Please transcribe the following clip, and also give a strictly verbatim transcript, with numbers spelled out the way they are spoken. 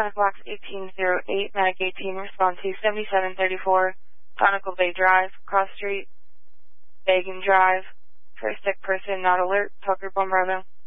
Medic Box eighteen oh eight, Medic eighteen, respond to seventy-seven thirty-four, Conical Bay Drive, Cross Street, Bagan Drive. For a sick person, not alert, talk group on Bravo.